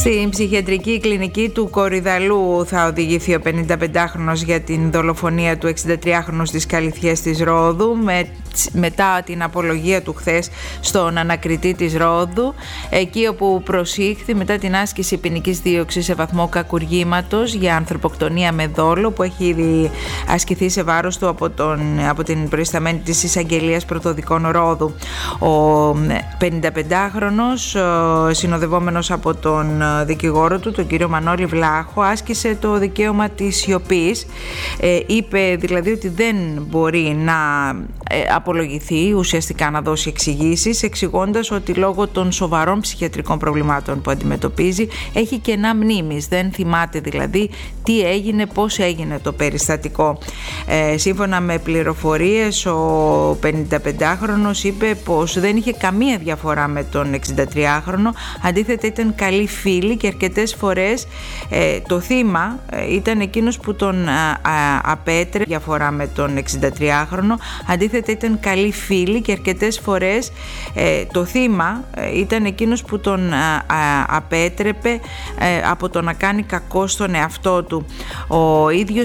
Στην ψυχιατρική κλινική του Κορυδαλού θα οδηγηθεί ο 55χρονος για την δολοφονία του 63χρονου στις Καλυθιές της Ρόδου μετά την απολογία του χθες στον ανακριτή της Ρόδου, εκεί όπου προσήχθη μετά την άσκηση ποινικής δίωξης σε βαθμό κακουργήματος για ανθρωποκτονία με δόλο που έχει ήδη ασκηθεί σε βάρος του από την προϊσταμένη της Εισαγγελίας Πρωτοδικών Ρόδου. Ο 55χρονος, συνοδευόμενος από τον δικηγόρο του, τον κύριο Μανώλη Βλάχο, άσκησε το δικαίωμα της σιωπής. Είπε δηλαδή ότι δεν μπορεί να απολογηθεί, ουσιαστικά να δώσει εξηγήσεις, εξηγώντας ότι λόγω των σοβαρών ψυχιατρικών προβλημάτων που αντιμετωπίζει έχει κενά μνήμης. Δεν θυμάται δηλαδή τι έγινε, πώς έγινε το περιστατικό. Σύμφωνα με πληροφορίες, ο 55χρονος είπε πως δεν είχε καμία διαφορά με τον 63χρονο, αντίθετα ήταν καλοί φίλοι και αρκετές φορές το θύμα ήταν εκείνος που τον απέτρεπε. Διαφορά με τον 63χρονο, αντίθετα ήταν καλοί φίλοι και αρκετές φορές το θύμα ήταν εκείνος που τον απέτρεπε από το να κάνει κακό στον εαυτό του. Ο ίδιος